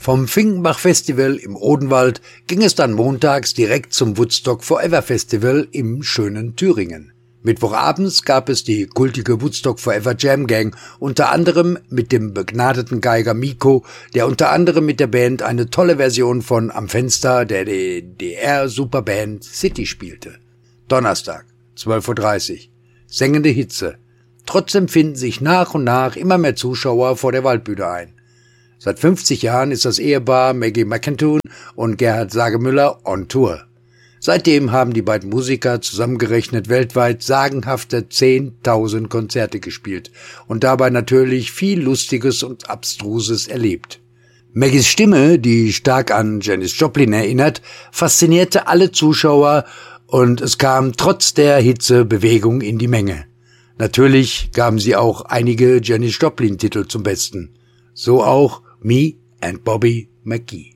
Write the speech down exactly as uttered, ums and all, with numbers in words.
Vom Finkenbach Festival im Odenwald ging es dann montags direkt zum Woodstock Forever Festival im schönen Thüringen. Mittwochabends gab es die kultige Woodstock Forever Jam Gang, unter anderem mit dem begnadeten Geiger Miko, der unter anderem mit der Band eine tolle Version von Am Fenster der D D R-Superband City spielte. Donnerstag, zwölf Uhr dreißig. Sengende Hitze. Trotzdem finden sich nach und nach immer mehr Zuschauer vor der Waldbühne ein. Seit fünfzig Jahren ist das Ehepaar Maggie McIntoon und Gerhard Sagemüller on Tour. Seitdem haben die beiden Musiker zusammengerechnet weltweit sagenhafte zehntausend Konzerte gespielt und dabei natürlich viel Lustiges und Abstruses erlebt. Maggies Stimme, die stark an Janis Joplin erinnert, faszinierte alle Zuschauer und es kam trotz der Hitze Bewegung in die Menge. Natürlich gaben sie auch einige Janis Joplin-Titel zum Besten. So auch Me and Bobby McGee.